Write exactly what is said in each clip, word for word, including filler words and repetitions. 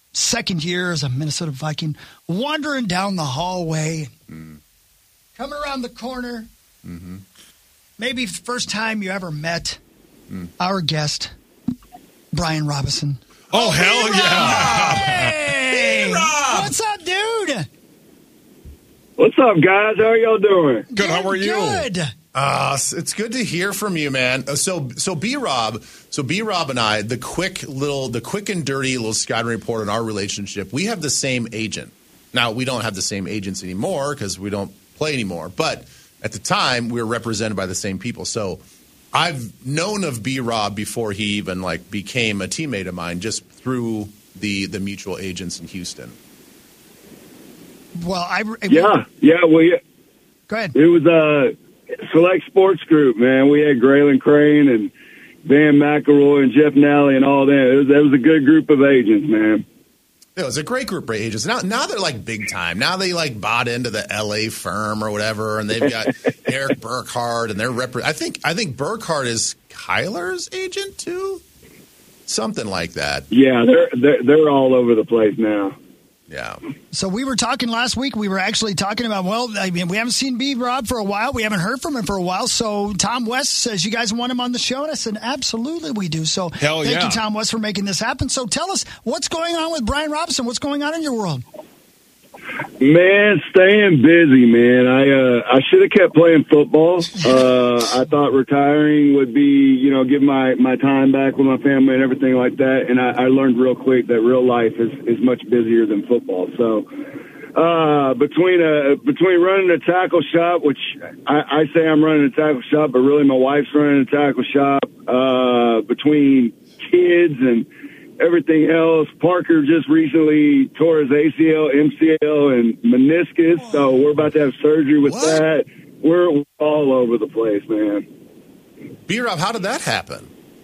second year as a Minnesota Viking, wandering down the hallway, mm. coming around the corner, mm-hmm. maybe first time you ever met mm. our guest, Brian Robison. Oh, hell B-Rob! yeah. Hey! B-Rob! What's up, dude? What's up, guys? How are y'all doing? Good. How are you? Good. Uh, it's good to hear from you, man. Uh, So, so B-Rob, so B-Rob and I, the quick little, the quick and dirty little scouting report on our relationship. We have the same agent. Now, we don't have the same agents anymore because we don't play anymore. But at the time, we were represented by the same people. So, I've known of B-Rob before he even like became a teammate of mine, just through the the mutual agents in Houston. Well, I, I Yeah, yeah. Well, yeah. Go ahead. It was a Select Sports Group, man. We had Graylin Crane and Van McElroy and Jeff Nally and all that. It was, it was a good group of agents, man. It was a great group of agents. Now, now they're like big time. Now they like bought into the L A firm or whatever, and they've got Eric Burkhart, and they're rep- I think I think Burkhart is Kyler's agent too, something like that. Yeah, they're they're, they're all over the place now. Yeah. So we were talking last week. We were actually talking about, well, I mean, we haven't seen B-Rob for a while. We haven't heard from him for a while. So Tom West says, you guys want him on the show? And I said, absolutely we do. So Hell thank yeah. you, Tom West, for making this happen. So tell us, what's going on with Brian Robison? What's going on in your world? Man, staying busy, man. I uh, I should have kept playing football. Uh, I thought retiring would be, you know, give my, my time back with my family and everything like that. And I, I learned real quick that real life is, is much busier than football. So uh, between uh, between running a tackle shop, which I, I say I'm running a tackle shop, but really my wife's running a tackle shop, uh, between kids and everything else. Parker just recently tore his A C L, M C L, and meniscus, so we're about to have surgery with What? that. We're all over the place, man. B-Rob, how did that happen?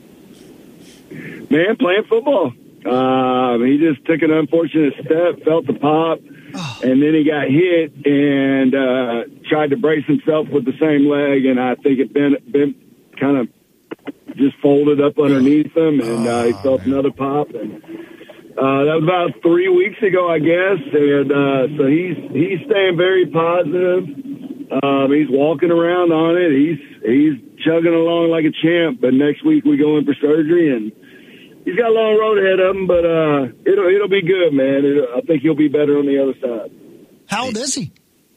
Man, playing football. Um, he just took an unfortunate step, felt the pop, and then he got hit and uh, tried to brace himself with the same leg, and I think it bent, bent kind of just folded up underneath him, and uh, he felt another pop. And uh, that was about three weeks ago, I guess. And uh, so he's he's staying very positive. Um, he's walking around on it. He's he's chugging along like a champ. But next week we go in for surgery, and he's got a long road ahead of him. But uh, it'll it'll be good, man. It'll, I think he'll be better on the other side. How old is he?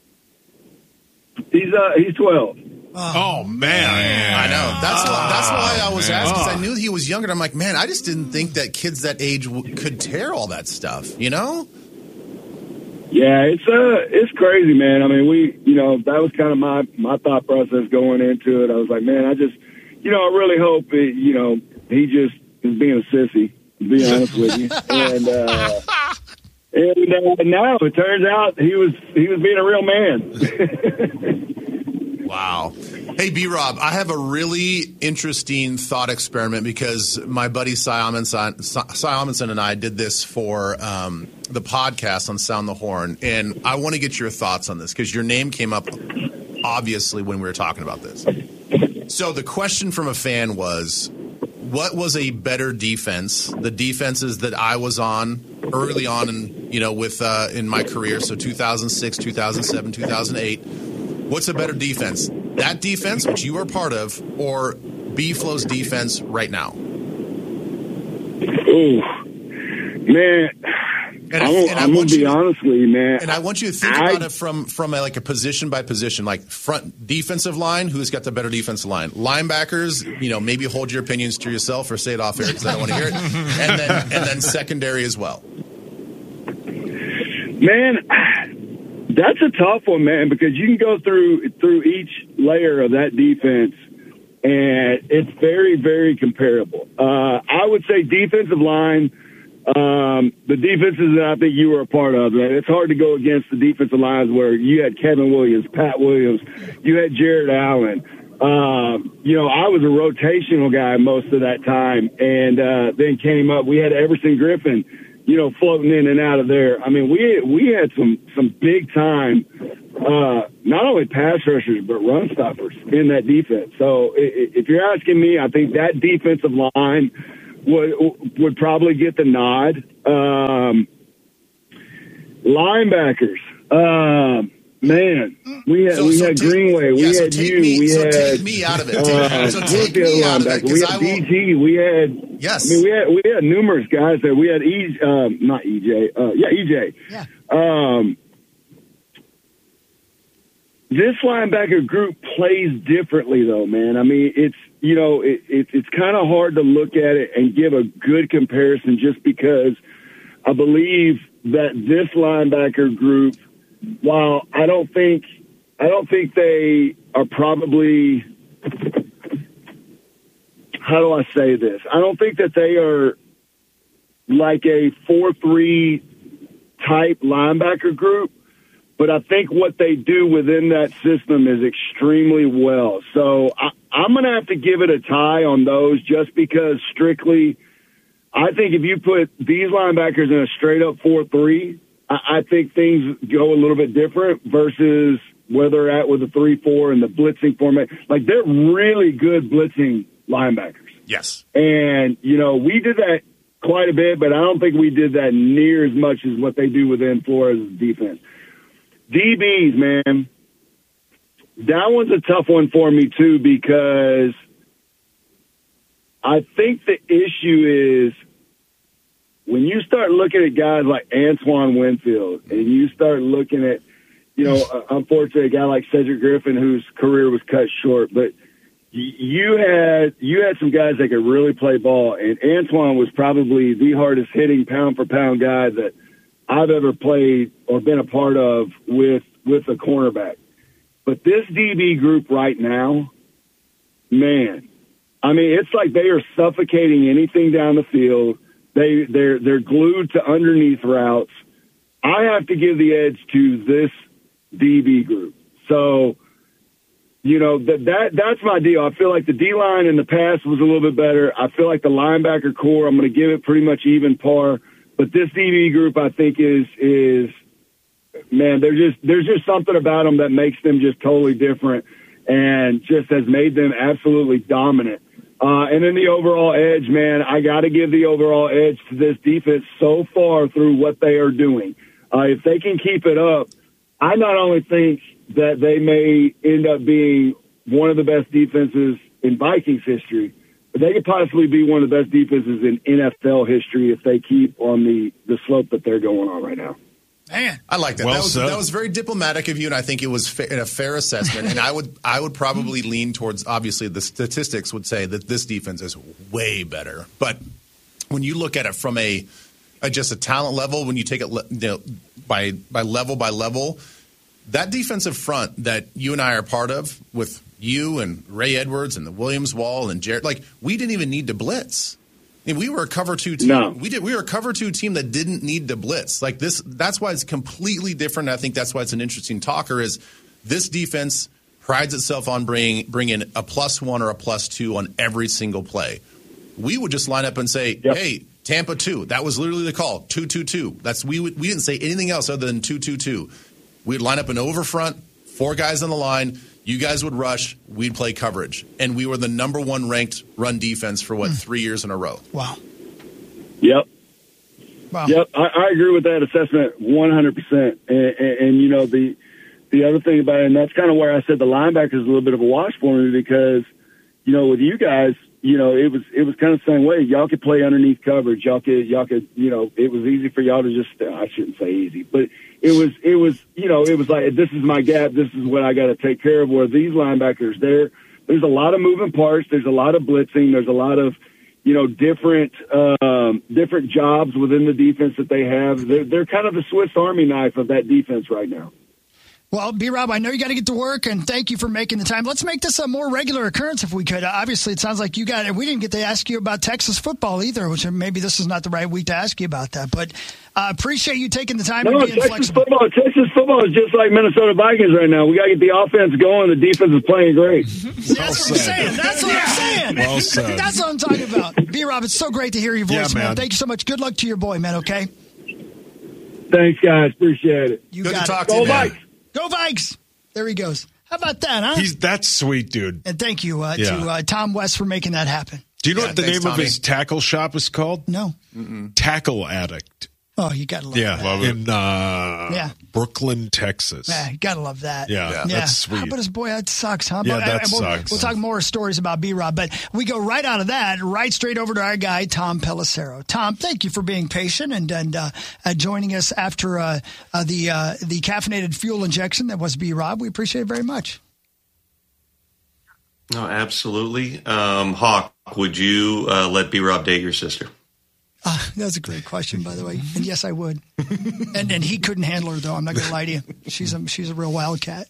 He's uh he's twelve. Oh, man. I know. That's why, that's why I was man. asking, because I knew he was younger. And I'm like, man, I just didn't think that kids that age w- could tear all that stuff, you know? Yeah, it's uh, it's crazy, man. I mean, we, you know, that was kind of my my thought process going into it. I was like, man, I just, you know, I really hope, it, you know, he just is being a sissy, to be honest with you. And uh, and uh, now it turns out he was he was being a real man. Wow. Hey, B-Rob, I have a really interesting thought experiment because my buddy Cy Amundsen, Cy Amundsen and I did this for um, the podcast on Sound the Horn, and I want to get your thoughts on this because your name came up obviously when we were talking about this. So the question from a fan was, what was a better defense? The defenses that I was on early on in, you know, with uh, in my career, so two thousand six, two thousand seven, two thousand eight. What's a better defense? That defense, which you are part of, or B-Flow's defense right now? Ooh, man. And I'm, I, and I I'm want gonna be you, honest with you, man. And I want you to think I, about it from from a, like a position by position, like front defensive line. Who's got the better defensive line? Linebackers, you know, maybe hold your opinions to yourself or say it off air because I don't want to hear it. And then and then secondary as well. Man, that's a tough one, man, because you can go through through each layer of that defense, and it's very, very comparable. Uh, I would say defensive line, um, the defenses that I think you were a part of, man, it's hard to go against the defensive lines where you had Kevin Williams, Pat Williams, you had Jared Allen. Um, you know, I was a rotational guy most of that time, and uh, then came up. We had Everson Griffin, you know, floating in and out of there. I mean, we we had some some big time, uh, not only pass rushers but run stoppers in that defense. So if you're asking me, I think that defensive line would would probably get the nod. Um, Linebackers. Um, man, we had So- we so had take- Greenway. We yeah, so had take you. me- we so had take me out of it. Take- uh, so who take was the me other out of it, linebacker? 'cause We I had will- D G. We had Yes. I mean, we had we had numerous guys there. We had E, um, not E J. Uh, yeah, E J. Yeah. Um, this linebacker group plays differently, though, man. I mean, it's you know, it, it, it's kind of hard to look at it and give a good comparison just because I believe that this linebacker group, while I don't think I don't think they are probably. How do I say this? I don't think that they are like a four three type linebacker group, but I think what they do within that system is extremely well. So I, I'm going to have to give it a tie on those just because strictly, I think if you put these linebackers in a straight up four three, I, I think things go a little bit different versus where they're at with the three four and the blitzing format. Like, they're really good blitzing linebackers. Yes. And, you know, we did that quite a bit, but I don't think we did that near as much as what they do within Flores' defense. D Bs, man, that one's a tough one for me, too, because I think the issue is when you start looking at guys like Antoine Winfield and you start looking at, you know, unfortunately, a guy like Cedric Griffin, whose career was cut short, but you had you had some guys that could really play ball, and Antoine was probably the hardest hitting pound for pound guy that I've ever played or been a part of with with a cornerback. But this D B group right now, man, I mean, it's like they are suffocating anything down the field. They they're they're glued to underneath routes. I have to give the edge to this D B group. So. You know, that, that that's my deal. I feel like the D-line in the past was a little bit better. I feel like the linebacker core, I'm going to give it pretty much even par. But this D B group, I think, is, is man, there's just, there's just something about them that makes them just totally different and just has made them absolutely dominant. Uh, and then the overall edge, man, I got to give the overall edge to this defense so far through what they are doing. Uh, if they can keep it up, I not only think that they may end up being one of the best defenses in Vikings history, but they could possibly be one of the best defenses in N F L history if they keep on the, the slope that they're going on right now. Man, I like that. Well that, was, said. that was very diplomatic of you, and I think it was fa- a fair assessment. And I would, I would probably lean towards. Obviously, the statistics would say that this defense is way better. But when you look at it from a, a just a talent level, when you take it, you know, by by level by level, that defensive front that you and I are part of, with you and Ray Edwards and the Williams Wall and Jared, like we didn't even need to blitz. I mean, we were a cover two team. No. We did. We were a cover two team that didn't need to blitz. Like this. That's why it's completely different. I think that's why it's an interesting talker. Is this defense prides itself on bringing bringing a plus one or a plus two on every single play. We would just line up and say, Yep. "Hey, Tampa two." That was literally the call. Two two two. That's we would, we didn't say anything else other than two two two. We'd line up an over front, four guys on the line. You guys would rush. We'd play coverage. And we were the number one ranked run defense for, what, mm. three years in a row. Wow. Yep. Wow. Yep. I, I agree with that assessment one hundred percent. And, and, and, you know, the the other thing about it, and that's kind of where I said the linebacker is a little bit of a wash for me because, you know, with you guys, you know, it was it was kind of the same way. Y'all could play underneath coverage. Y'all could, y'all could, you know, it was easy for y'all to just, I shouldn't say easy, but it was, it was, you know, it was like, this is my gap. This is what I got to take care of. Where these linebackers, there, there's a lot of moving parts. There's a lot of blitzing. There's a lot of, you know, different, um, different jobs within the defense that they have. They're, they're kind of the Swiss Army knife of that defense right now. Well, B-Rob, I know you got to get to work, and thank you for making the time. Let's make this a more regular occurrence if we could. Uh, obviously, it sounds like you got it. We didn't get to ask you about Texas football either, which maybe this is not the right week to ask you about that. But I uh, appreciate you taking the time no, and being Texas flexible. Football, Texas football is just like Minnesota Vikings right now. We got to get the offense going. The defense is playing great. See, that's what I'm saying. That's what I'm saying. Well said. That's what I'm talking about. B-Rob, it's so great to hear your voice, Yeah, man. man. Thank you so much. Good luck to your boy, man, okay? Thanks, guys. Appreciate it. You Good got to talk it. to you, Go man. Vikes. Go Vikes. There he goes. How about that, huh? He's that's sweet, dude. And thank you uh, Yeah. to uh, Tom West for making that happen. Do you know Yeah, what the thanks, name Tommy. of his tackle shop is called? No. Tackle Addict. Oh, you got to love Yeah, that. love it. in uh, yeah. Brooklyn, Texas. Yeah, you got to love that. Yeah, yeah, that's sweet. How about his boy? That sucks, huh? Yeah, but, that we'll, sucks. We'll talk more stories about B-Rob, but we go right out of that, right straight over to our guy, Tom Pelissero. Tom, thank you for being patient and, and uh, uh, joining us after uh, uh, the uh, the caffeinated fuel injection that was B-Rob. We appreciate it very much. No, absolutely. Um, Hawk, would you uh, let B-Rob date your sister? Uh, that's a great question, by the way. And yes, I would. And and he couldn't handle her, though. I'm not going to lie to you. She's a she's a real wildcat.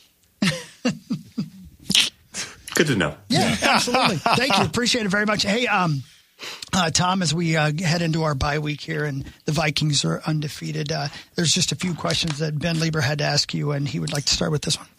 Good to know. Yeah, absolutely. Thank you. Appreciate it very much. Hey, um, uh, Tom, as we uh, head into our bye week here and the Vikings are undefeated, uh, there's just a few questions that Ben Lieber had to ask you, and he would like to start with this one.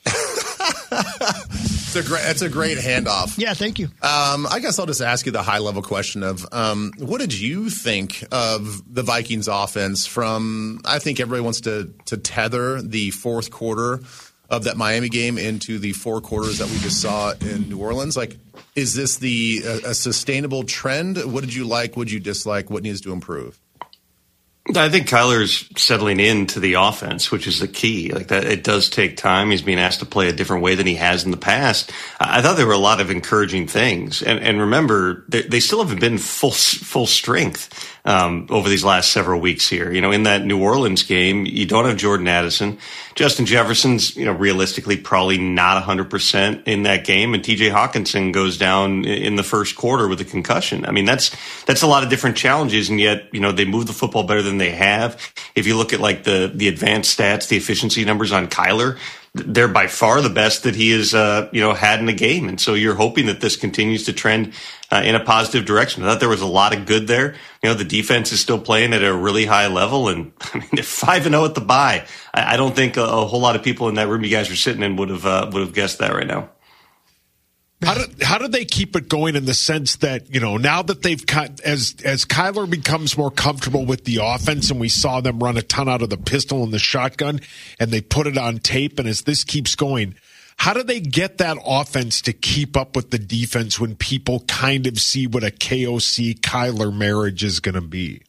It's a great, it's a great handoff. Yeah, thank you. Um, I guess I'll just ask you the high level question of um, what did you think of the Vikings offense from, I think everybody wants to, to tether the fourth quarter of that Miami game into the four quarters that we just saw in New Orleans. Like, is this the a, a sustainable trend? What did you like? What did you dislike? What needs to improve? I think Kyler's settling into the offense, which is the key. Like that, it does take time. He's being asked to play a different way than he has in the past. I thought there were a lot of encouraging things, and and remember, they, they still haven't been full full strength um, over these last several weeks here. You know, in that New Orleans game, you don't have Jordan Addison, Justin Jefferson's, you know, realistically probably not one hundred percent in that game, and T J Hawkinson goes down in the first quarter with a concussion. I mean, that's that's a lot of different challenges, and yet, you know, they move the football better than they have. If you look at like the the advanced stats, the efficiency numbers on Kyler, they're by far the best that he has, uh, you know, had in a game. And so you're hoping that this continues to trend uh, in a positive direction. I thought there was a lot of good there. You know, the defense is still playing at a really high level, and I mean, they're five and zero at the bye. I, I don't think a, a whole lot of people in that room you guys were sitting in would have uh, would have guessed that right now. How do how do they keep it going in the sense that, you know, now that they've cut, as as Kyler becomes more comfortable with the offense, and we saw them run a ton out of the pistol and the shotgun, and they put it on tape, and as this keeps going, how do they get that offense to keep up with the defense when people kind of see what a K O C Kyler marriage is going to be?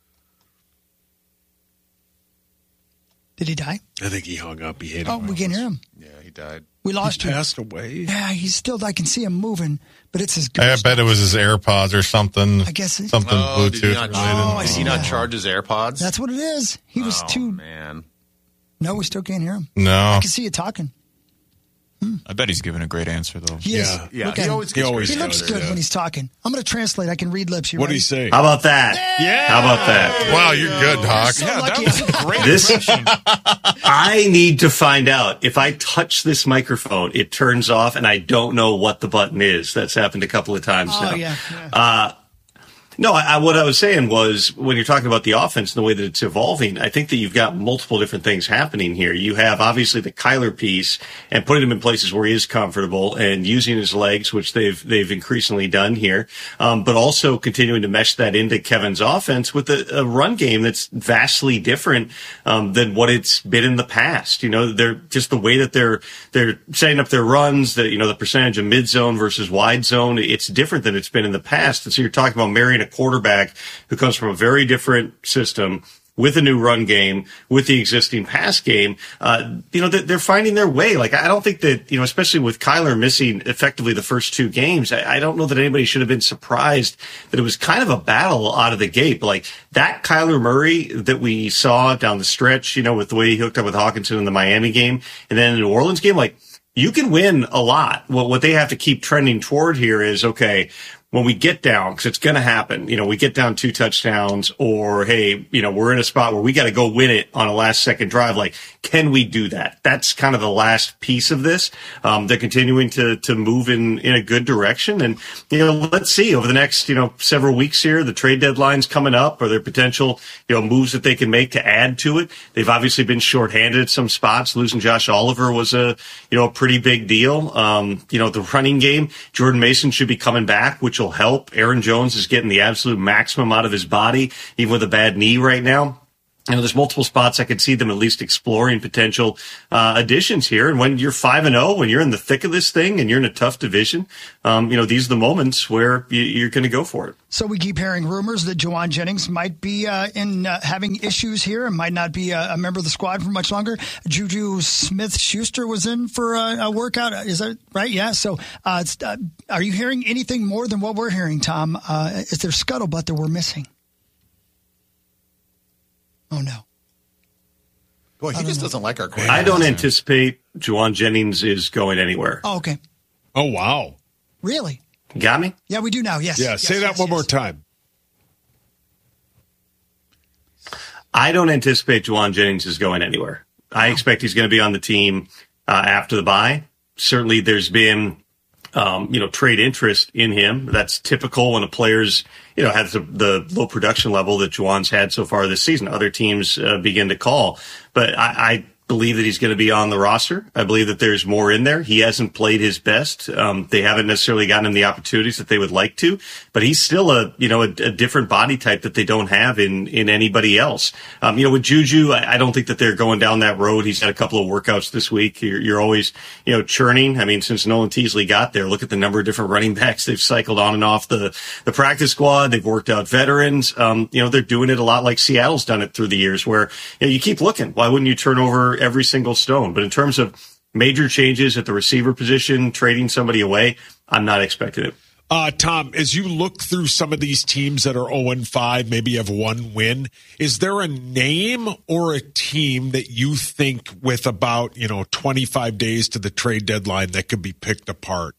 Did he die? I think he hung up. He hit Oh, him. we can't hear him. Yeah, he died. We lost he him. passed away. Yeah, he's still, I can see him moving, but it's his I ghost. bet it was his AirPods or something. I guess it- something Oh, did he Bluetooth not, related. Oh, I did see he not that. charge his AirPods? That's what it is. He was oh, too. man. No, we still can't hear him. No. I can see you talking. I bet he's giving a great answer, though. He is. Yeah. Yeah, Look he at him. always He gets always He great looks answers. good when he's talking. I'm going to translate. I can read lips. You What did ready? he say? How about that? Yeah. How about that? Wow, you're good, Hawk. So Yeah, lucky. that was a great This- impression. I need to find out if I touch this microphone, it turns off, and I don't know what the button is. That's happened a couple of times Oh, now. yeah. yeah. Uh, No, I, I, what I was saying was when you're talking about the offense and the way that it's evolving, I think that you've got multiple different things happening here. You have obviously the Kyler piece and putting him in places where he is comfortable and using his legs, which they've they've increasingly done here, um, but also continuing to mesh that into Kevin's offense with a, a run game that's vastly different um, than what it's been in the past. You know, they're just the way that they're they're setting up their runs, the you know the percentage of mid zone versus wide zone, it's different than it's been in the past. And so you're talking about marrying a quarterback who comes from a very different system with a new run game, with the existing pass game. Uh, you know, they're finding their way. Like, I don't think that, you know, especially with Kyler missing effectively the first two games, I, I don't know that anybody should have been surprised that it was kind of a battle out of the gate. But like that Kyler Murray that we saw down the stretch, you know, with the way he hooked up with Hawkinson in the Miami game and then the New Orleans game, like, you can win a lot. Well, what they have to keep trending toward here is, okay, when we get down, because it's going to happen, you know, we get down two touchdowns or, hey, you know, we're in a spot where we got to go win it on a last second drive. Like, can we do that? That's kind of the last piece of this. Um, they're continuing to, to move in, in a good direction. And, you know, let's see over the next, you know, several weeks here, the trade deadline's coming up. Are there potential, you know, moves that they can make to add to it? They've obviously been shorthanded at some spots. Losing Josh Oliver was a, you know, a pretty big deal. Um, you know, the running game, Jordan Mason should be coming back, which will help. Aaron Jones is getting the absolute maximum out of his body, even with a bad knee right now. you know, there's multiple spots I could see them at least exploring potential uh, additions here. And when you're five and zero, when you're in the thick of this thing and you're in a tough division, um, you know, these are the moments where you, you're going to go for it. So we keep hearing rumors that Jauan Jennings might be uh, in uh, having issues here and might not be a, a member of the squad for much longer. Juju Smith-Schuster was in for a, a workout. Is that right? Yeah. So uh, it's, uh, are you hearing anything more than what we're hearing, Tom? Uh, is there scuttlebutt that we're missing? Oh, no. Boy, he just know. doesn't like our quarterback. I don't anticipate Jauan Jennings is going anywhere. Oh, okay. Oh, wow. Really? Got me? Yeah, we do now. Yes. Yeah, yes, say yes, that yes, one yes. more time. I don't anticipate Jauan Jennings is going anywhere. I expect he's going to be on the team uh, after the bye. Certainly there's been, um, you know, trade interest in him. That's typical when a player's, you know, has the, the low production level that Jauan's had so far this season. Other teams uh, begin to call. But I, I believe that he's going to be on the roster. I believe that there's more in there. He hasn't played his best. Um, they haven't necessarily gotten him the opportunities that they would like to, but he's still a, you know, a, a different body type that they don't have in, in anybody else. Um, you know, with Juju, I, I don't think that they're going down that road. He's had a couple of workouts this week. You're, you're always, you know, churning. I mean, since Nolan Teasley got there, look at the number of different running backs they've cycled on and off the, the practice squad. They've worked out veterans. Um, you know, they're doing it a lot like Seattle's done it through the years where, you know, you keep looking. Why wouldn't you turn over every single stone? But in terms of major changes at the receiver position, trading somebody away, I'm not expecting it. Uh, Tom, as you look through some of these teams that are oh and five, maybe have one win, is there a name or a team that you think with about, you know, twenty-five days to the trade deadline that could be picked apart?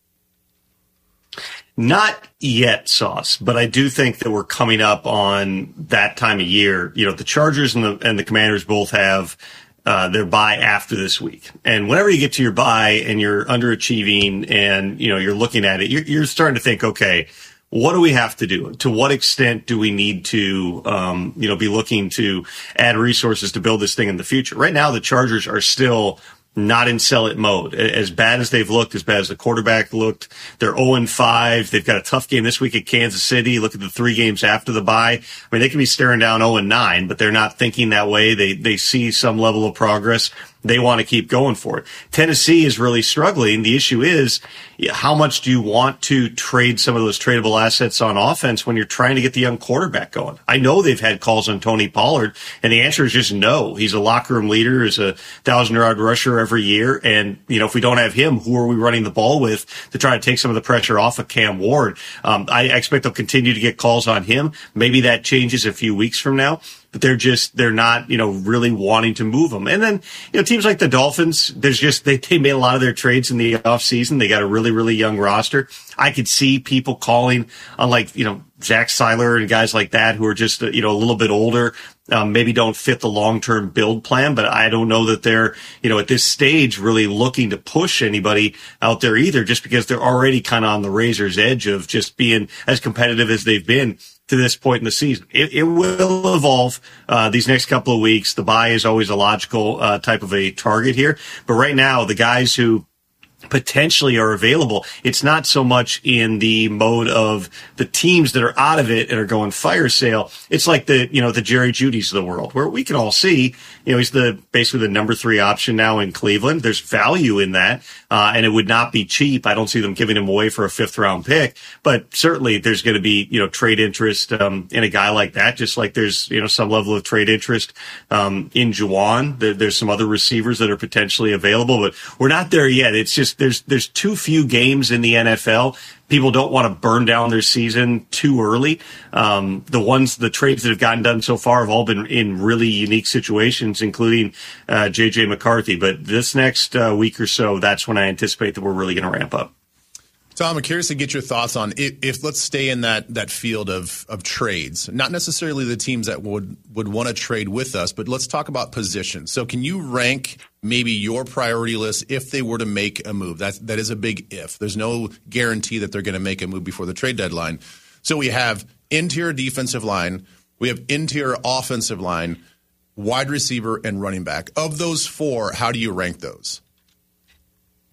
Not yet, Sauce, but I do think that we're coming up on that time of year. You know, the Chargers and the, and the Commanders both have Uh, their bye after this week. And whenever you get to your bye and you're underachieving and, you know, you're looking at it, you're, you're starting to think, okay, what do we have to do? To what extent do we need to, um, you know, be looking to add resources to build this thing in the future? Right now, the Chargers are still not in sell-it mode. As bad as they've looked, as bad as the quarterback looked, they're oh and five. They've got a tough game this week at Kansas City. Look at the three games after the bye. I mean, they can be staring down oh and nine, but they're not thinking that way. They, they see some level of progress. They want to keep going for it. Tennessee is really struggling. The issue is, how much do you want to trade some of those tradable assets on offense when you're trying to get the young quarterback going? I know they've had calls on Tony Pollard, and the answer is just no. He's a locker room leader, is a thousand-yard rusher every year, and, you know, if we don't have him, who are we running the ball with to try to take some of the pressure off of Cam Ward? Um, I expect they'll continue to get calls on him.Maybe that changes a few weeks from now. But they're just, they're not, you know, really wanting to move them. And then, you know, teams like the Dolphins, there's just, they, they made a lot of their trades in the offseason. They got a really, really young roster. I could see people calling on, like, you know, Zach Seiler and guys like that who are just, you know, a little bit older, um, maybe don't fit the long-term build plan, but I don't know that they're, you know, at this stage really looking to push anybody out there either, just because they're already kind of on the razor's edge of just being as competitive as they've been to this point in the season. It, it will evolve uh, these next couple of weeks. The bye is always a logical uh, type of a target here. But right now, the guys who potentially are available, it's not so much in the mode of the teams that are out of it and are going fire sale. It's like the, you know, the Jerry Judys of the world, where we can all see, you know, he's the basically the number three option now in Cleveland. There's value in that, uh, and it would not be cheap. I don't see them giving him away for a fifth round pick, but certainly there's going to be, you know, trade interest um, in a guy like that, just like there's, you know, some level of trade interest um, in Jauan. There, there's some other receivers that are potentially available, but we're not there yet. It's just there's there's too few games in the N F L. People don't want to burn down their season too early. Um, the ones, the trades that have gotten done so far have all been in really unique situations, including uh, J J McCarthy. But this next uh, week or so, that's when I anticipate that we're really going to ramp up. Tom, I'm curious to get your thoughts on if, if let's stay in that that field of of trades, not necessarily the teams that would would want to trade with us, but let's talk about positions. So can you rank maybe your priority list if they were to make a move? That that is a big if. There's no guarantee that they're going to make a move before the trade deadline. So we have interior defensive line, we have interior offensive line, wide receiver, and running back. Of those four, how do you rank those?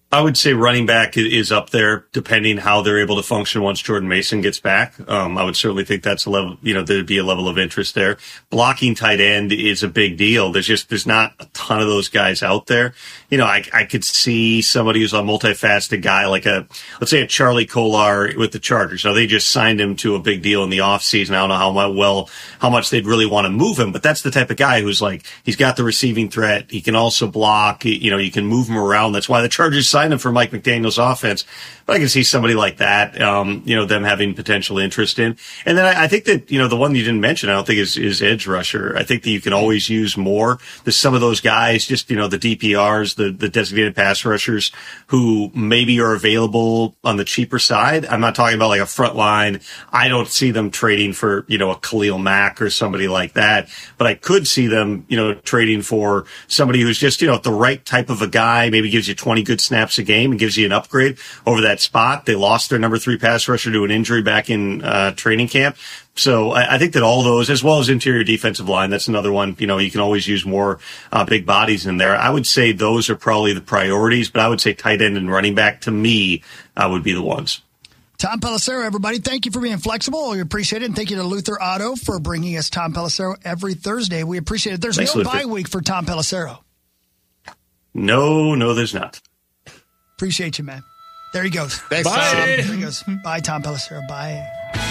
I would say running back is up there, depending how they're able to function once Jordan Mason gets back. Um, I would certainly think that's a level, you know, there'd be a level of interest there. Blocking tight end is a big deal. There's just, there's not a ton of those guys out there. You know, I, I could see somebody who's a multifaceted guy, like a, let's say a Charlie Kolar with the Chargers. Now, they just signed him to a big deal in the offseason. I don't know how well, how much they'd really want to move him, but that's the type of guy who's like, he's got the receiving threat. He can also block. You know, you can move him around. That's why the Chargers signed him for Mike McDaniel's offense. But I can see somebody like that, um, you know, them having potential interest in. And then I, I think that, you know, the one you didn't mention, I don't think is, is edge rusher. I think that you can always use more. There's some of those guys, just, you know, the D P Rs, the, the designated pass rushers who maybe are available on the cheaper side. I'm not talking about like a front line. I don't see them trading for, you know, a Khalil Mack or somebody like that. But I could see them, you know, trading for somebody who's just, you know, the right type of a guy, maybe gives you twenty good snaps a game and gives you an upgrade over that spot. They lost their number three pass rusher to an injury back in uh, training camp. So I, I think that all those, as well as interior defensive line, that's another one. You know, you can always use more uh, big bodies in there. I would say those are probably the priorities, but I would say tight end and running back, to me, uh, would be the ones. Tom Pelissero, everybody, thank you for being flexible. We appreciate it. And thank you to Luther Auto for bringing us Tom Pelissero every Thursday. We appreciate it. There's Thanks, no Luther. bye week for Tom Pelissero. No, no, there's not. Appreciate you, man. There he goes. Thanks, Bye. Tom. There he goes. Bye, Tom Pelissero. Bye.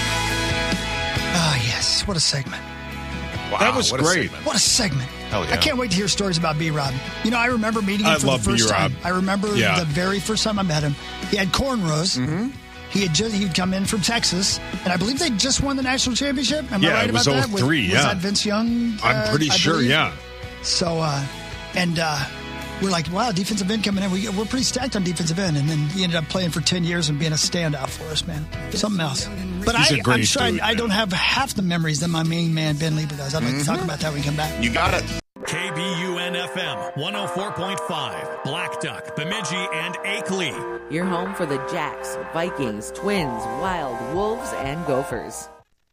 Ah, yes. What a segment. Wow, That was what a great. segment. What a segment. Hell yeah. I can't wait to hear stories about B-Rob. You know, I remember meeting him I for love the first B-Rob. time. I remember Yeah. the very first time I met him. He had cornrows. Mm-hmm. He had just he'd come in from Texas, and I believe they just won the national championship. Am Yeah, I right it was about that? oh three, Was, yeah. was that Vince Young? I'm uh, pretty I sure, believe? yeah. So, uh, and uh, we're like, wow, defensive end coming in. We, we're pretty stacked on defensive end. And then he ended up playing for ten years and being a standout for us, man. Something else. But He's I, a great I'm sure dude, I, I man. don't have half the memories that my main man, Ben Lieber, does. I'd like to talk about that when we come back. You got it. K B U N F M one oh four point five, Black Duck, Bemidji, and Akeley. Your home for the Jacks, Vikings, Twins, Wild, Wolves, and Gophers.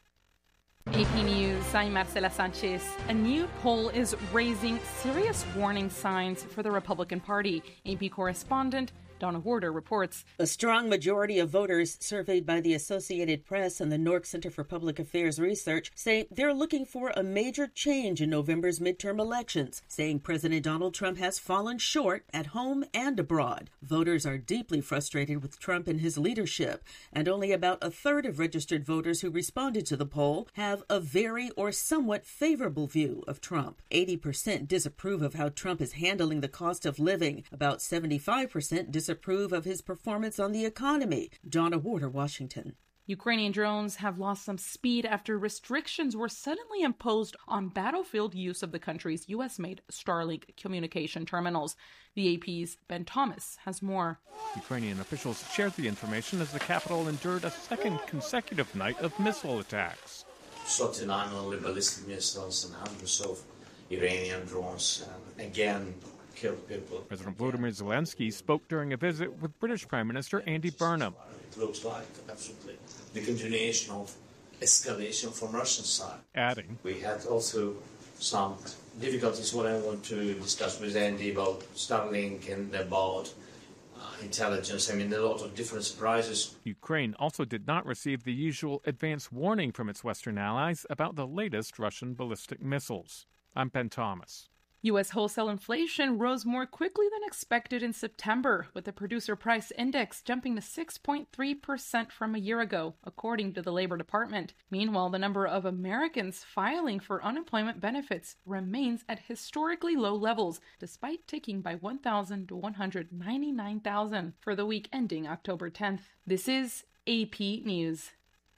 A P News, I'm Marcela Sanchez. A new poll is raising serious warning signs for the Republican Party. A P correspondent Donna Warder reports. A strong majority of voters surveyed by the Associated Press and the Nork Center for Public Affairs Research say they're looking for a major change in November's midterm elections, saying President Donald Trump has fallen short at home and abroad. Voters are deeply frustrated with Trump and his leadership, and only about a third of registered voters who responded to the poll have a very or somewhat favorable view of Trump. eighty percent disapprove of how Trump is handling the cost of living. About seventy-five percent disapprove of his performance on the economy. Donna Warder, Washington. Ukrainian drones have lost some speed after restrictions were suddenly imposed on battlefield use of the country's U S-made Starlink communication terminals. The A P's Ben Thomas has more. Ukrainian officials shared the information as the capital endured a second consecutive night of missile attacks. Shot in only ballistic missiles and hundreds of Iranian drones, and again, killed people. President Volodymyr Zelensky spoke during a visit with British Prime Minister Andy Burnham. It looks like absolutely the continuation of escalation from Russian side. Adding, we had also some difficulties. What I want to discuss with Andy about Starlink and about uh, intelligence. I mean, there are a lot of different surprises. Ukraine also did not receive the usual advance warning from its Western allies about the latest Russian ballistic missiles. I'm Ben Thomas. U S wholesale inflation rose more quickly than expected in September, with the producer price index jumping to six point three percent from a year ago, according to the Labor Department. Meanwhile, the number of Americans filing for unemployment benefits remains at historically low levels, despite ticking by one thousand to one hundred ninety-nine thousand for the week ending October tenth. This is A P News.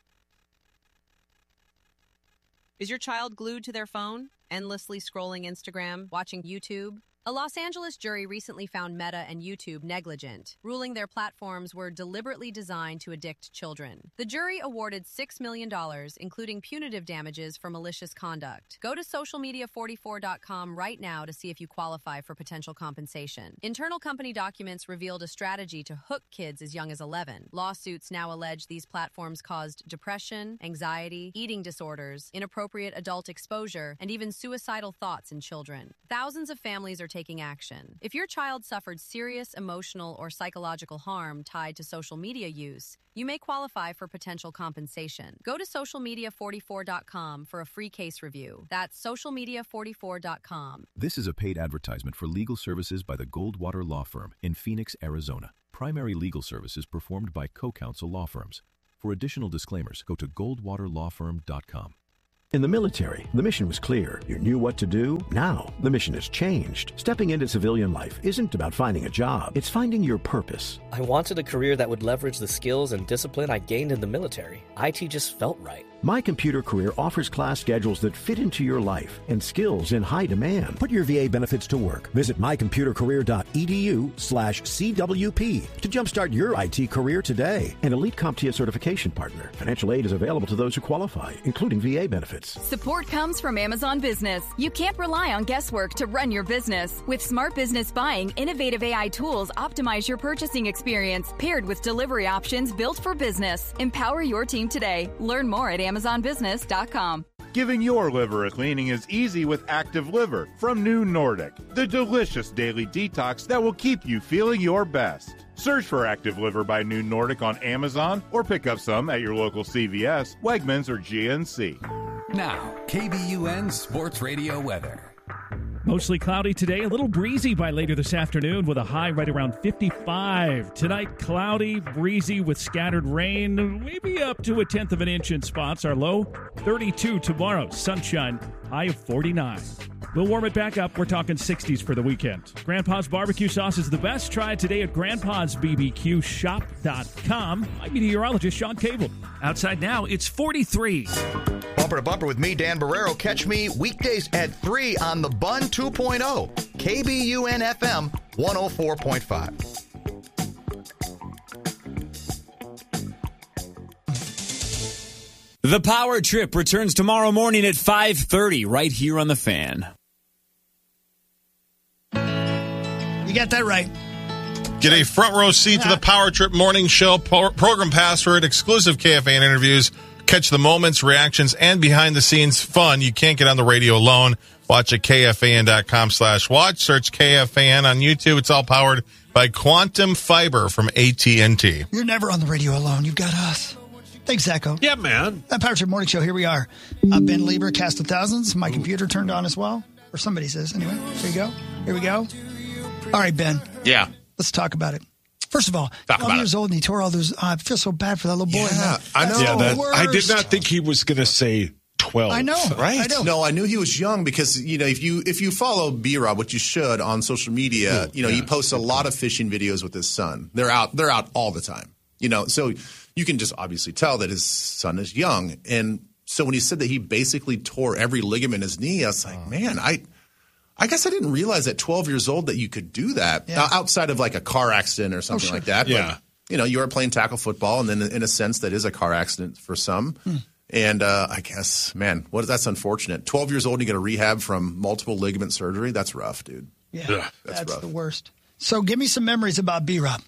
Is your child glued to their phone, endlessly scrolling Instagram, watching YouTube? A Los Angeles jury recently found Meta and YouTube negligent, ruling their platforms were deliberately designed to addict children. The jury awarded six million dollars, including punitive damages for malicious conduct. Go to social media forty-four dot com right now to see if you qualify for potential compensation. Internal company documents revealed a strategy to hook kids as young as eleven. Lawsuits now allege these platforms caused depression, anxiety, eating disorders, inappropriate adult exposure, and even suicidal thoughts in children. Thousands of families are taking taking action. If your child suffered serious emotional or psychological harm tied to social media use, you may qualify for potential compensation. Go to social media forty-four dot com for a free case review. That's social media forty-four dot com. This is a paid advertisement for legal services by the Goldwater Law Firm in Phoenix, Arizona. Primary legal services performed by co-counsel law firms. For additional disclaimers, go to goldwater law firm dot com. In the military, the mission was clear. You knew what to do. Now, the mission has changed. Stepping into civilian life isn't about finding a job. It's finding your purpose. I wanted a career that would leverage the skills and discipline I gained in the military. I T just felt right. My Computer Career offers class schedules that fit into your life and skills in high demand. Put your V A benefits to work. Visit my computer career dot e d u slash C W P to jumpstart your I T career today. An Elite CompTIA certification partner. Financial aid is available to those who qualify, including V A benefits. Support comes from Amazon Business. You can't rely on guesswork to run your business. With Smart Business Buying, innovative A I tools optimize your purchasing experience, paired with delivery options built for business. Empower your team today. Learn more at amazon business dot com. Giving your liver a cleaning is easy with Active Liver from New Nordic, the delicious daily detox that will keep you feeling your best. Search for Active Liver by New Nordic on Amazon or pick up some at your local C V S, Wegmans, or G N C. Now, K B U N Sports Radio weather. Mostly cloudy today, a little breezy by later this afternoon with a high right around fifty-five. Tonight, cloudy, breezy with scattered rain, maybe up to a tenth of an inch in spots. Our low, thirty-two tomorrow. Sunshine, high of forty-nine. We'll warm it back up. We're talking sixties for the weekend. Grandpa's barbecue sauce is the best. Try it today at grandpas b b q shop dot com. I'm meteorologist Sean Cable. Outside now, it's forty-three. Bumper to Bumper with me, Dan Barrero. Catch me weekdays at three on the Bun two point oh. K B U N F M one oh four point five. The Power Trip returns tomorrow morning at five thirty right here on The Fan. You got that right. Get a front row seat to the Power Trip Morning Show, pro- program password, exclusive K F A N interviews, catch the moments, reactions, and behind-the-scenes fun you can't get on the radio alone. Watch at K F A N dot com slash watch. Search K F A N on YouTube. It's all powered by Quantum Fiber from A T and T. You're never on the radio alone. You've got us. Thanks, Zacho. Yeah, man. That Power Trip Morning Show, here we are. Uh, Ben Lieber, Cast of Thousands. My computer turned on as well. Or somebody says. Anyway, here we go. Here we go. All right, Ben. Yeah. Let's talk about it. First of all, Talk twelve years it. old and he tore all those. Uh, I feel so bad for that little boy. Yeah, I know. Yeah, that, worst. I did not think he was going to say twelve. I know. Right? I know. No, I knew he was young because, you know, if you if you follow B-Rob, which you should on social media, Ooh, you know, yeah. he posts a lot of fishing videos with his son. They're out they're out all the time. You know, so you can just obviously tell that his son is young. And so when he said that he basically tore every ligament in his knee, I was like, oh. man, I I guess I didn't realize at twelve years old that you could do that yeah. outside of like a car accident or something oh, sure. like that. Yeah. But, you know, you are playing tackle football, and then in a sense that is a car accident for some. Hmm. And uh, I guess, man, what that's unfortunate. twelve years old and you get a rehab from multiple ligament surgery. That's rough, dude. Yeah, Ugh, that's, that's rough. the worst. So give me some memories about B-Rob.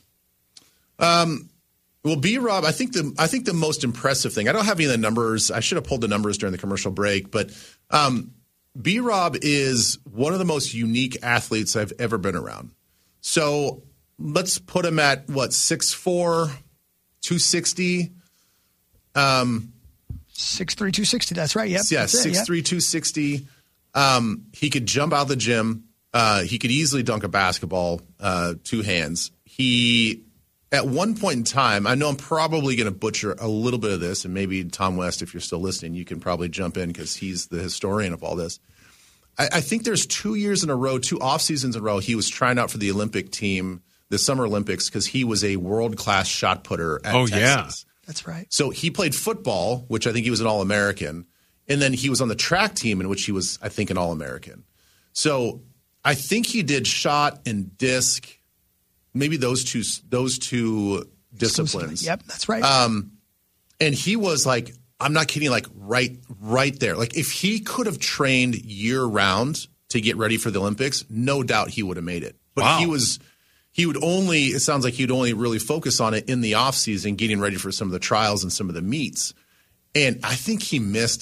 Um, well, B-Rob, I think the I think the most impressive thing, I don't have any of the numbers. I should have pulled the numbers during the commercial break, but um, B-Rob is one of the most unique athletes I've ever been around. So let's put him at, what, six foot four, two sixty? Um, six three, two sixty, that's right. Yep, yeah, six three, two sixty. Um, he could jump out of the gym. Uh, he could easily dunk a basketball, uh, two hands. He, at one point in time, I know I'm probably going to butcher a little bit of this, and maybe Tom West, if you're still listening, you can probably jump in because he's the historian of all this. I, I think there's two years in a row, two off seasons in a row, he was trying out for the Olympic team, the Summer Olympics, because he was a world-class shot putter at oh, Texas. Yeah. That's right. So he played football, which I think he was an All-American, and then he was on the track team, in which he was, I think, an All-American. So I think he did shot and disc, maybe those two those two disciplines. Yep, that's right. Um, and he was like, I'm not kidding, like right right there. Like if he could have trained year-round to get ready for the Olympics, no doubt he would have made it. But wow. he was – He would only, it sounds like he'd only really focus on it in the offseason, getting ready for some of the trials and some of the meets. And I think he missed,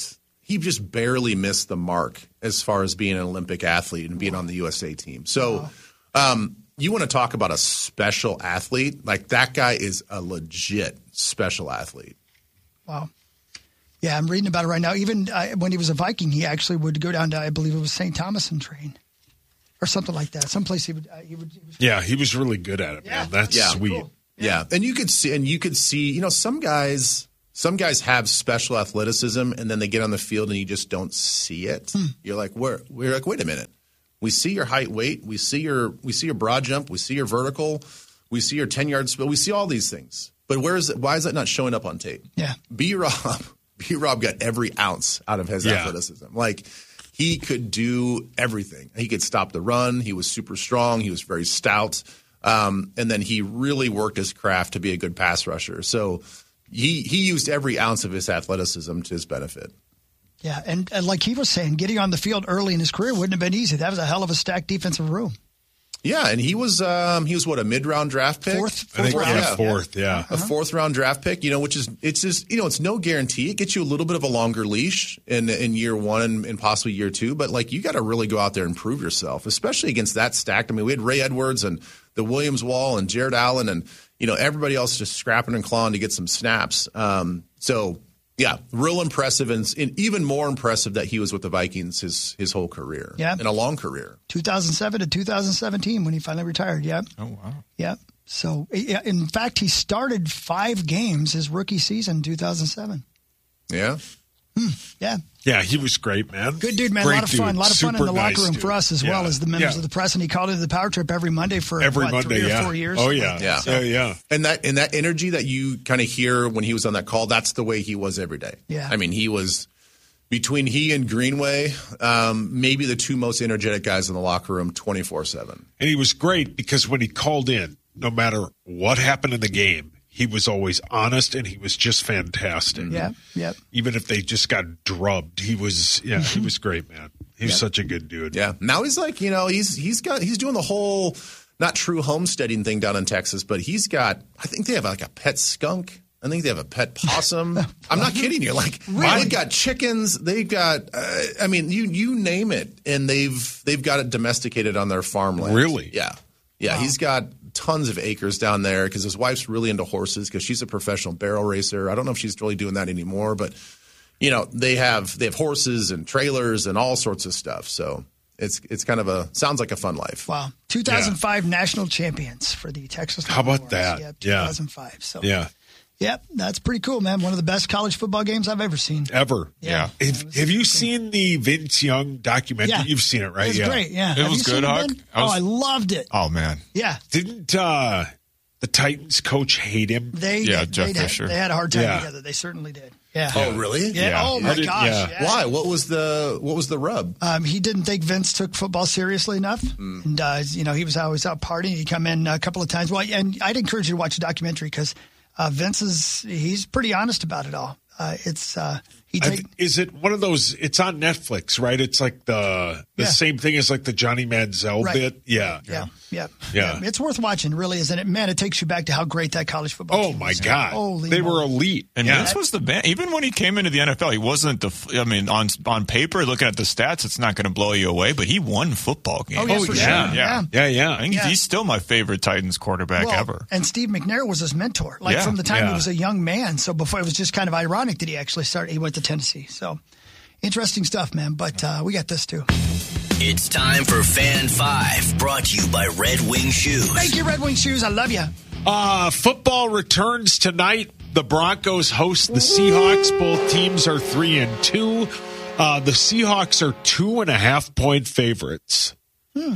he just barely missed the mark as far as being an Olympic athlete and being on the U S A team. So um, you want to talk about a special athlete? Like, that guy is a legit special athlete. Wow. Yeah, I'm reading about it right now. Even uh, when he was a Viking, he actually would go down to, I believe it was Saint Thomas and train. Or something like that. Someplace he would, uh, he would. He was yeah, he was really good at it, man. Yeah. That's Yeah. sweet. Cool. Yeah, and you could see, and you could see, you know, some guys, some guys have special athleticism, and then they get on the field and you just don't see it. Hmm. You're like, where? We're like, wait a minute. We see your height, weight. We see your, we see your broad jump. We see your vertical. We see your ten yard spin. We see all these things. But where is it? Why is that not showing up on tape? Yeah, B Rob, B Rob got every ounce out of his Yeah. athleticism. Like, he could do everything. He could stop the run. He was super strong. He was very stout. Um, and then he really worked his craft to be a good pass rusher. So he he used every ounce of his athleticism to his benefit. yeah, and, and like he was saying, getting on the field early in his career wouldn't have been easy. That was a hell of a stacked defensive room. Yeah, and he was um, he was what, a mid round draft pick? Fourth, I think, fourth yeah, round. fourth, yeah. A fourth round draft pick, you know, which is it's just you know it's no guarantee. It gets you a little bit of a longer leash in in year one and, and possibly year two, but like you got to really go out there and prove yourself, especially against that stacked. I mean, we had Ray Edwards and the Williams Wall and Jared Allen and you know everybody else just scrapping and clawing to get some snaps. Um, so yeah, real impressive and, and even more impressive that he was with the Vikings his his whole career. Yeah, and a long career. two thousand seven to two thousand seventeen when he finally retired. Yeah. Oh wow. Yeah. So, yeah, in fact, he started five games his rookie season, two thousand seven. Yeah. Hmm. Yeah. Yeah, he was great, man. Good dude, man. Great a lot of fun. dude. A lot of fun in Super the locker nice room dude. for us as Yeah. well as the members Yeah. of the press. And he called into the Power Trip every Monday for Every what, Monday, three yeah. or four years. Oh, yeah. Yeah. Yeah, yeah. And that and that energy that you kind of hear when he was on that call, that's the way he was every day. Yeah. I mean, he was between he and Greenway, um, maybe the two most energetic guys in the locker room twenty-four seven. And he was great because when he called in, no matter what happened in the game, he was always honest and he was just fantastic. Yeah, yep. Even if they just got drubbed, he was yeah, he was great, man. He was Yeah. such a good dude. Yeah. Now he's like, you know, he's he's got he's doing the whole not true homesteading thing down in Texas, but he's got I think they have like a pet skunk. I think they have a pet possum. I'm not kidding you. Like Really? they've got chickens. They've got, uh, I mean, you you name it, and they've they've got it domesticated on their farmland. Really? Yeah, yeah. Wow. He's got tons of acres down there because his wife's really into horses because she's a professional barrel racer. I don't know if she's really doing that anymore, but you know they have they have horses and trailers and all sorts of stuff. So it's it's kind of a sounds like a fun life. Wow. two thousand five national champions for the Texas How about Longhorns. that? Yeah, Yeah. two thousand five. So Yeah. Yep, that's pretty cool, man. One of the best college football games I've ever seen. Ever. Yeah. Have, have you seen the Vince Young documentary? Yeah. You've seen it, right? It was yeah. great, yeah. It Have was you good, seen Huck. Ben? I was- Oh, I loved it. Oh man. Yeah. Didn't uh, the Titans coach hate him? They Yeah, did. Jeff they, Fisher. They had a hard time Yeah. together. They certainly did. Yeah. Oh, really? Yeah. Yeah. Oh I my didn't- gosh. yeah. Yeah. Why? What was the what was the rub? Um, he didn't think Vince took football seriously enough, Mm. and uh, you know he was always out partying. He'd come in a couple of times. Well, and I'd encourage you to watch the documentary because uh, Vince is he's pretty honest about it all. Uh, it's uh, he I take, th- is it one of those? It's on Netflix, right? It's like the the Yeah. same thing as like the Johnny Manziel Right. bit. Yeah. yeah, yeah, Yeah. It's worth watching, really, isn't it? Man, it takes you back to how great that college football. Oh team my was. God, Holy they were moly. elite. And yeah. Vince was the man. Even when he came into the N F L, he wasn't the. f- I mean, on on paper, looking at the stats, it's not going to blow you away. But he won football games. Oh, yeah, for yeah. sure. Yeah. yeah, yeah. I think Yeah. he's still my favorite Titans quarterback Well, ever. And Steve McNair was his mentor, like Yeah. from the time Yeah. he was a young man. So before it was just kind of ironic that he actually started. He went to Tennessee. So interesting stuff, man. But uh, we got this too. It's time for Fan Five, brought to you by Red Wing Shoes. Thank you, Red Wing Shoes. I love you. Uh, football returns tonight. The Broncos host the Seahawks. Both teams are three and two. Uh, the Seahawks are two and a half point favorites. Hmm.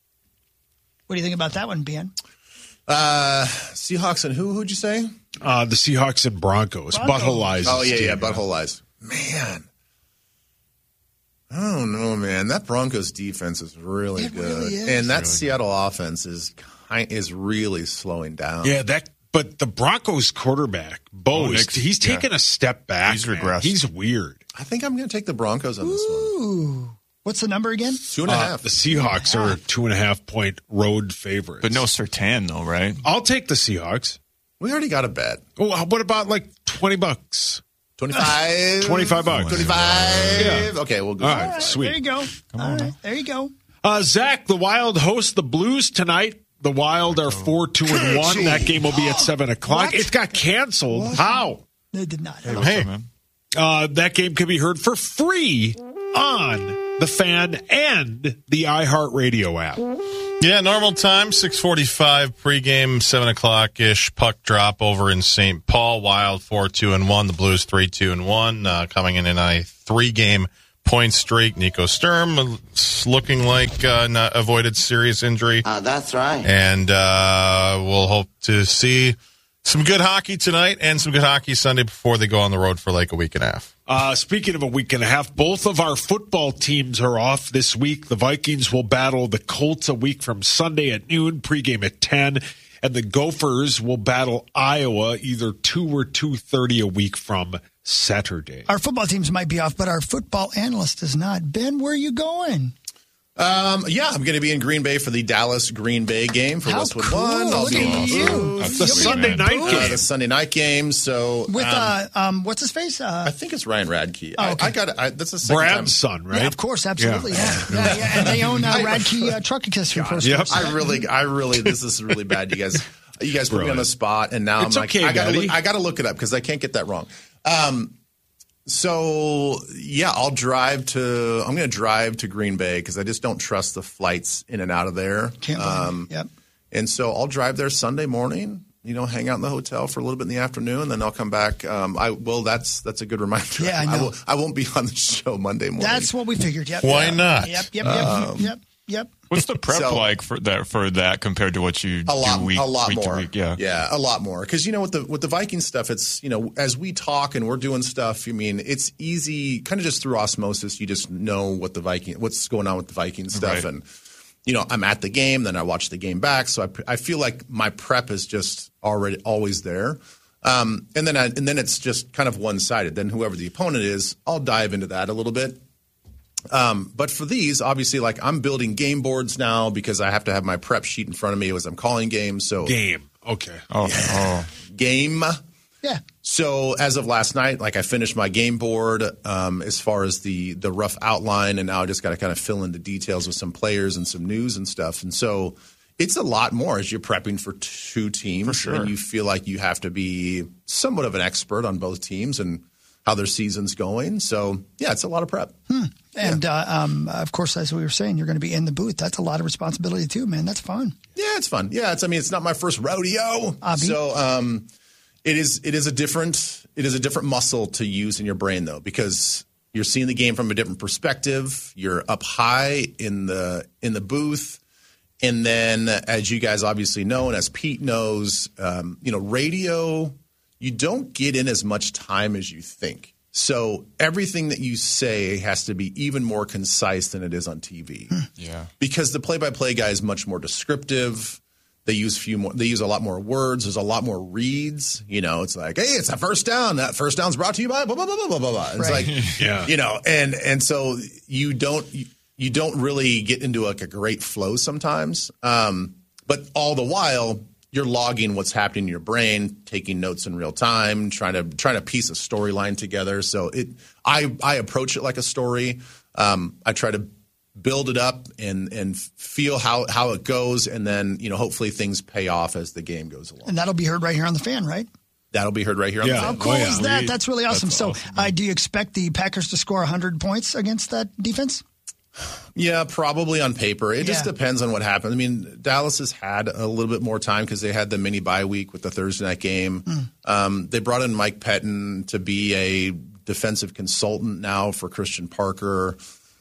What do you think about that one, Ben? Uh, Seahawks and who? Who'd you say? Uh, the Seahawks and Broncos. Broncos. Butthole Eyes. Oh yeah, yeah, team. butthole eyes. Man, I don't know, man. That Broncos defense is really It good, really is. and that Really Seattle offense is kind is really slowing down. Yeah, that. But the Broncos quarterback, Bose, Nick's- he's yeah. taken a step back. He's man. regressed. He's weird. I think I'm going to take the Broncos on this one. Ooh. What's the number again? Two and a Uh, half. the Seahawks are two and a half point road favorites. But no Sertan, though, right? I'll take the Seahawks. We already got a bet. Oh, what about like twenty bucks? twenty-five twenty-five bucks. twenty-five Yeah. Okay, we'll go. All right, Right, sweet. There you go. Come All on right, now. there you go. Uh, Zach, the Wild host the Blues tonight. The Wild are four, two, and one. That game will be at seven o'clock. What? It got canceled. What? How? They did not. Hey, Uh, that game can be heard for free on the Fan and the iHeartRadio app. yeah, normal time, six forty-five pregame, seven o'clock-ish. Puck drop over in Saint Paul. Wild four, two, and one. The Blues three, two, and one. Uh, coming in in a three-game point streak. Nico Sturm uh, looking like uh, not avoided serious injury. Uh, that's right. And uh, we'll hope to see some good hockey tonight and some good hockey Sunday before they go on the road for like a week and a half. Uh, speaking of a week and a half, both of our football teams are off this week. The Vikings will battle the Colts a week from Sunday at noon, pregame at ten. And the Gophers will battle Iowa either two or two thirty a week from Saturday. Our football teams might be off, but our football analyst is not. Ben, where are you going? Um, yeah, I'm going to be in Green Bay for the Dallas Green Bay game for How Westwood cool. One. I'll Look be at you. The You'll be Sunday in the night booth. game. Uh, the Sunday night game. So With, um, uh, um, what's his face? Uh, I think it's Ryan Radke. Oh, okay. I, I got I, that's the second Brad's time. son, right? yeah, of course, absolutely. Yeah. Yeah, yeah, yeah. And they own uh, Radke uh, Truck Accessory Pro Yep. Stores. I really, I really, this is really bad. You guys, you guys put me on the spot, and now It's I'm like, okay, I gotta, Daddy. look, I gotta look it up because I can't get that wrong. Um, so yeah, I'll drive to. I'm going to drive to Green Bay because I just don't trust the flights in and out of there. Can't blame Um, you. Yep. And so I'll drive there Sunday morning. You know, hang out in the hotel for a little bit in the afternoon, then I'll come back. Um, I well, that's that's a good reminder. Yeah, I know. will, I won't be on the show Monday morning. That's what we figured. Yep. Why yep. not? Yep, yep, yep, Um, yep, yep. What's the prep So- like for that for that compared to what you a lot, do week, a lot week more. to week? Yeah. yeah, a lot more. Because you know, with the with the Viking stuff, it's you know, as we talk and we're doing stuff. I mean, it's easy, kind of just through osmosis. You just know what the Viking, what's going on with the Viking stuff, Right. and you know, I'm at the game, then I watch the game back, so I I feel like my prep is just already always there. Um, and then I, and then it's just kind of one sided. Then whoever the opponent is, I'll dive into that a little bit. Um, but for these, obviously, like I'm building game boards now because I have to have my prep sheet in front of me as I'm calling games. So Game. Okay. Oh, oh. game. Yeah. So as of last night, like I finished my game board um, as far as the the rough outline, and now I just got to kind of fill in the details with some players and some news and stuff. And so it's a lot more as you're prepping for two teams, For sure. and you feel like you have to be somewhat of an expert on both teams and how their season's going. So yeah, it's a lot of prep. Hmm. And uh, um, of course, as we were saying, you're going to be in the booth. That's a lot of responsibility too, man. That's fun. Yeah, it's fun. Yeah, it's. I mean, it's not my first rodeo, Abby? so um, it is. It is a different. It is a different muscle to use in your brain, though, because you're seeing the game from a different perspective. You're up high in the in the booth, and then as you guys obviously know, and as Pete knows, um, you know, radio, you don't get in as much time as you think. So everything that you say has to be even more concise than it is on T V. Yeah. Because the play-by-play guy is much more descriptive. They use few more. They use a lot more words. There's a lot more reads. You know, it's like, hey, it's a first down. That first down's brought to you by blah blah blah blah blah blah. It's Right. like, Yeah. you know, and and so you don't you, you don't really get into like a great flow sometimes. Um, but all the while, you're logging what's happening in your brain, taking notes in real time, trying to trying to piece a storyline together. So it, I I approach it like a story. Um, I try to build it up and and feel how how it goes, and then you know hopefully things pay off as the game goes along. And that'll be heard right here on the Fan, right? That'll be heard right here on Yeah. the How fan. cool Oh, yeah. is that? We- That's really awesome. that's so, awesome, uh, do you expect the Packers to score one hundred points against that defense? Yeah, probably on paper. It just Yeah. depends on what happens. I mean, Dallas has had a little bit more time because they had the mini bye week with the Thursday night game. Mm. Um, they brought in Mike Pettin to be a defensive consultant now for Christian Parker.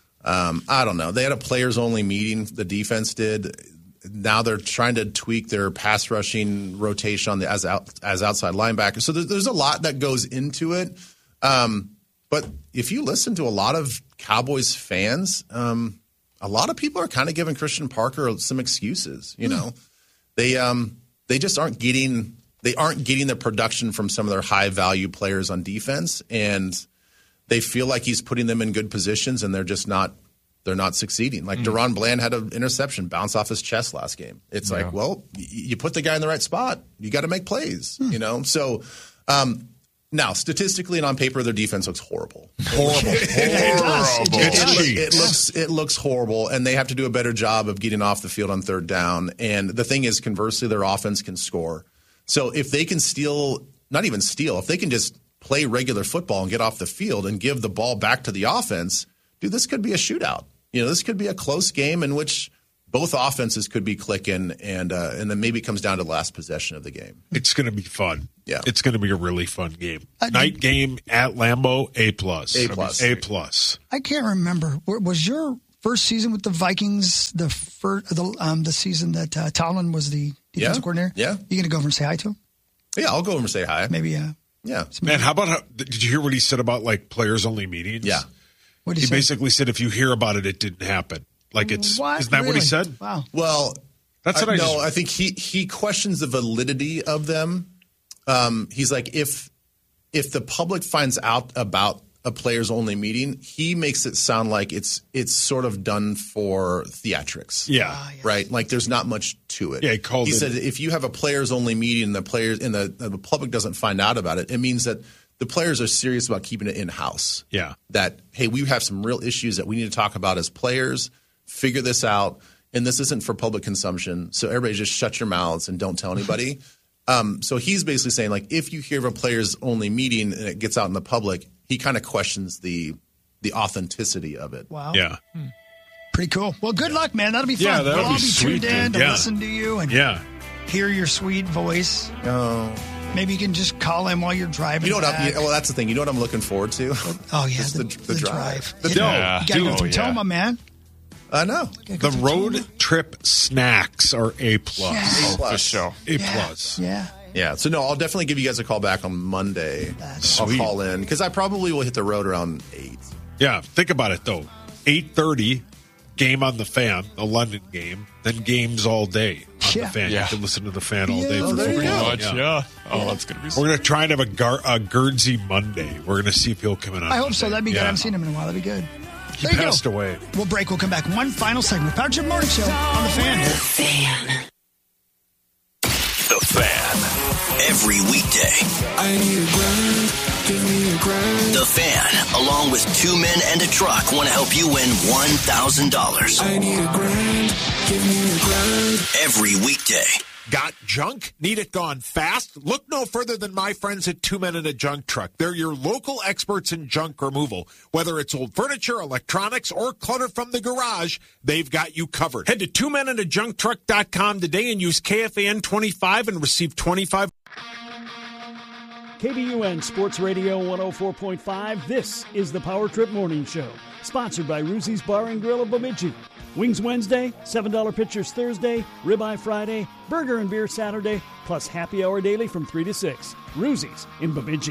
Um, I don't know. They had a players only meeting. The defense did. Now they're trying to tweak their pass rushing rotation on the as out, as outside linebacker. So there's, there's a lot that goes into it. Um, but if you listen to a lot of Cowboys fans, um, a lot of people are kind of giving Christian Parker some excuses. You know, they um, they just aren't getting they aren't getting the production from some of their high value players on defense, and they feel like he's putting them in good positions, and they're just not. They're not succeeding. Like mm. Deron Bland had an interception bounce off his chest last game. It's yeah. like, well, y- you put the guy in the right spot. You got to make plays, mm. you know? So um, Now, statistically and on paper, their defense looks horrible. Horrible. It does. It It, does. it, it looks it looks horrible, and they have to do a better job of getting off the field on third down. And the thing is, conversely, their offense can score. So if they can steal, not even steal, if they can just play regular football and get off the field and give the ball back to the offense, dude, this could be a shootout. You know, this could be a close game in which both offenses could be clicking, and uh, and then maybe it comes down to the last possession of the game. It's going to be fun. Yeah, it's going to be a really fun game. Uh, Night game at Lambeau, A plus, A plus, A plus. I can't remember. Was your first season with the Vikings the first the um, the season that uh, Tomlin was the defensive Yeah. coordinator? Yeah. You gonna go over and say hi to him? Yeah, I'll go over and say hi. Maybe. Uh, yeah. Man, how about how, did you hear what he said about like players only meetings? Yeah. What did he he say? basically said if you hear about it, it didn't happen. Like it's What? isn't that what he Really? said? Wow. Well, That's what I, I no. just- I think he he questions the validity of them. Um, he's like, if if the public finds out about a players only meeting, he makes it sound like it's it's sort of done for theatrics. Yeah. Ah, Right. Like there's not much to it. Yeah, he called He it- said if you have a players only meeting, and the players and the the public doesn't find out about it, it means that the players are serious about keeping it in house. Yeah. That hey, we have some real issues that we need to talk about as players. Figure this out. And this isn't for public consumption. So everybody just shut your mouths and don't tell anybody. um, so he's basically saying, like, if you hear of a players only meeting and it gets out in the public, he kind of questions the the authenticity of it. Wow. Yeah. Pretty cool. Well, good luck, man. That'll be fun. Yeah, that'll we'll all be be sweet, tuned in dude. to Yeah. listen to you and Yeah. hear your sweet voice. Oh. Maybe you can just call in while you're driving. You know what? back. I'm, well, that's the thing. You know what I'm looking forward to? Oh yeah, Just the, the, the, the drive. drive. The You No, gotta go dude. to Tacoma, man. I know. The road trip snacks are A plus. Yeah. A plus. For sure. A Yeah. plus. Yeah. Yeah. So no, I'll definitely give you guys a call back on Monday. I'll Sweet. call in because I probably will hit the road around eight. Yeah, think about it though. Eight thirty, game on the fan, the London game, then games all day on Yeah. the fan. Yeah. You can listen to the fan all day Yeah, for there you free. go. Much, yeah. Oh, that's gonna be. We're gonna try and have a, Gar- a Guernsey Monday. We're gonna see if he'll come in on. I hope so. Monday. That'd be good. Yeah. I haven't seen him in a while. That'd be good. He There you passed go. away. We'll break. We'll come back. One final segment. Power Trip Morning Show on the Fan. The Fan. Every weekday. I need a grind. Give me a grind. The Fan, along with two men and a truck, want to help you win one thousand dollars. I need a grind. Give me a grind. Every weekday. Got junk? Need it gone fast? Look no further than my friends at Two Men and a Junk Truck. They're your local experts in junk removal. Whether it's old furniture, electronics, or clutter from the garage, they've got you covered. Head to two men and a junk truck dot com today and use K F A N twenty-five and receive twenty-five. K B U N Sports Radio one oh four point five. This is the Power Trip Morning Show, sponsored by Ruzi's Bar and Grill of Bemidji. Wings Wednesday, seven dollar pitchers Thursday, ribeye Friday, burger and beer Saturday, plus happy hour daily from three to six. Ruzi's in Bemidji.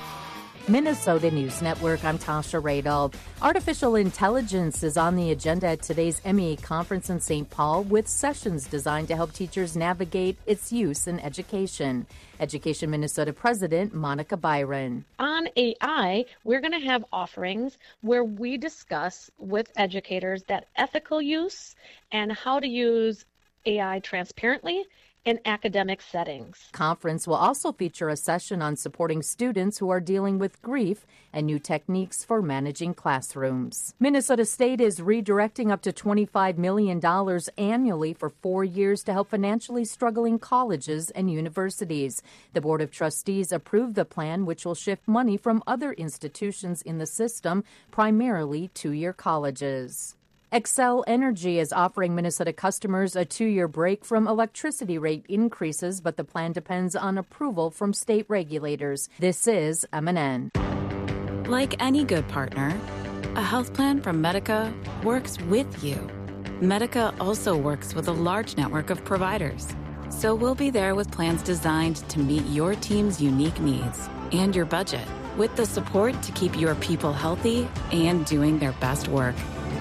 Minnesota News Network, I'm Tasha Radel. Artificial intelligence is on the agenda at today's M E A conference in Saint Paul with sessions designed to help teachers navigate its use in education. Education Minnesota President Monica Byron. On A I, we're going to have offerings where we discuss with educators that ethical use and how to use A I transparently in academic settings. Conference will also feature a session on supporting students who are dealing with grief and new techniques for managing classrooms. Minnesota State is redirecting up to twenty-five million dollars annually for four years to help financially struggling colleges and universities. The Board of Trustees approved the plan, which will shift money from other institutions in the system, primarily two-year colleges. Xcel Energy is offering Minnesota customers a two-year break from electricity rate increases, but the plan depends on approval from state regulators. This is M and N. Like any good partner, a health plan from Medica works with you. Medica also works with a large network of providers, so we'll be there with plans designed to meet your team's unique needs and your budget, with the support to keep your people healthy and doing their best work.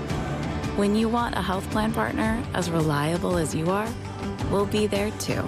When you want a health plan partner as reliable as you are, we'll be there too.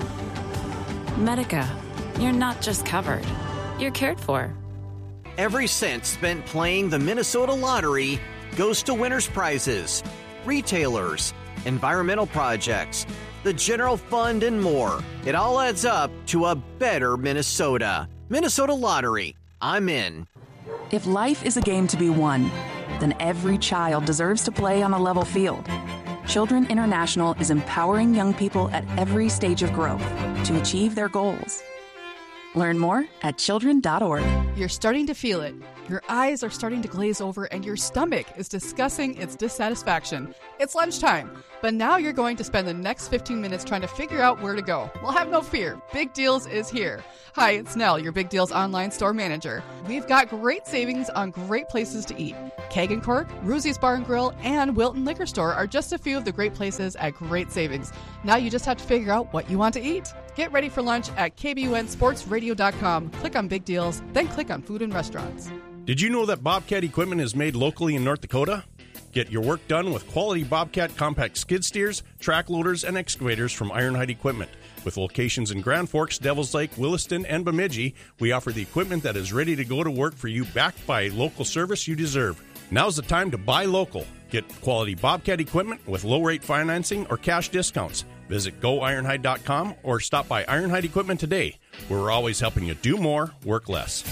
Medica, you're not just covered, you're cared for. Every cent spent playing the Minnesota Lottery goes to winners' prizes, retailers, environmental projects, the general fund, and more. It all adds up to a better Minnesota. Minnesota Lottery. I'm in. If life is a game to be won, then every child deserves to play on a level field. Children International is empowering young people at every stage of growth to achieve their goals. Learn more at children dot org. You're starting to feel it. Your eyes are starting to glaze over and your stomach is discussing its dissatisfaction. It's lunchtime, but now you're going to spend the next fifteen minutes trying to figure out where to go. Well, have no fear. Big Deals is here. Hi, it's Nell, your Big Deals online store manager. We've got great savings on great places to eat. Keg and Cork, Ruzzi's Bar and Grill, and Wilton Liquor Store are just a few of the great places at great savings. Now you just have to figure out what you want to eat. Get ready for lunch at K B U N sports radio dot com. Click on Big Deals, then click on Food and Restaurants. Did you know that Bobcat equipment is made locally in North Dakota? Get your work done with quality Bobcat compact skid steers, track loaders, and excavators from Ironhide Equipment. With locations in Grand Forks, Devils Lake, Williston, and Bemidji, we offer the equipment that is ready to go to work for you, backed by local service you deserve. Now's the time to buy local. Get quality Bobcat equipment with low-rate financing or cash discounts. Visit go ironhide dot com or stop by Ironhide Equipment today. We're always helping you do more, work less.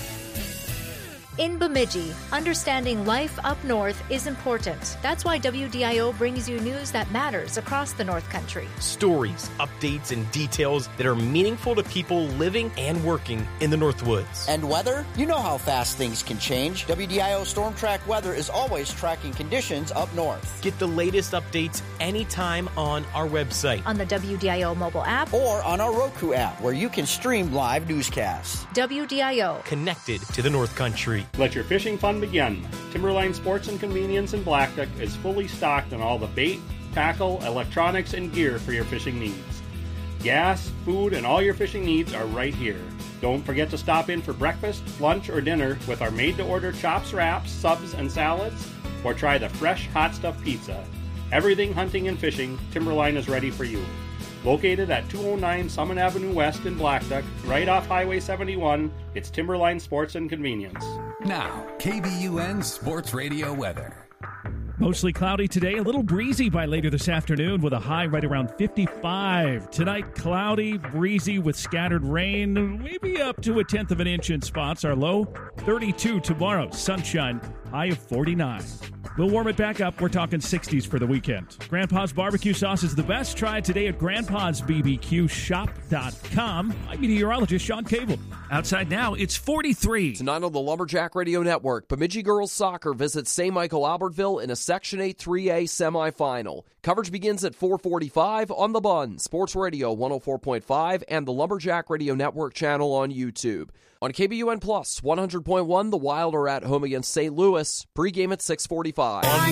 In Bemidji, understanding life up north is important. That's why W D I O brings you news that matters across the North Country. Stories, updates, and details that are meaningful to people living and working in the North Woods. And weather? You know how fast things can change. W D I O Storm Track Weather is always tracking conditions up north. Get the latest updates anytime on our website, on the W D I O mobile app, or on our Roku app, where you can stream live newscasts. W D I O. Connected to the North Country. Let your fishing fun begin. Timberline Sports and Convenience in Blackduck is fully stocked on all the bait, tackle, electronics, and gear for your fishing needs. Gas, food, and all your fishing needs are right here. Don't forget to stop in for breakfast, lunch, or dinner with our made-to-order chops, wraps, subs, and salads, or try the fresh hot stuff pizza. Everything hunting and fishing, Timberline is ready for you. Located at two oh nine Summit Avenue West in Blackduck, right off Highway seventy-one, it's Timberline Sports and Convenience. Now, K B U N Sports Radio weather. Mostly cloudy today, a little breezy by later this afternoon with a high right around fifty-five. Tonight, cloudy, breezy with scattered rain, maybe up to a tenth of an inch in spots. Our low, thirty-two tomorrow. Sunshine, high of forty-nine. We'll warm it back up. We're talking sixties for the weekend. Grandpa's barbecue sauce is the best. Try it today at grandpas b b q shop dot com. I'm meteorologist Sean Cable. Outside now, it's forty-three. Tonight on the Lumberjack Radio Network, Bemidji Girls Soccer visits Saint Michael Albertville in a Section eight three A semifinal. Coverage begins at four forty-five on The Bun, Sports Radio one oh four point five, and the Lumberjack Radio Network channel on YouTube. On K B U N Plus, one hundred point one, the Wild are at home against Saint Louis. Pregame at six forty-five.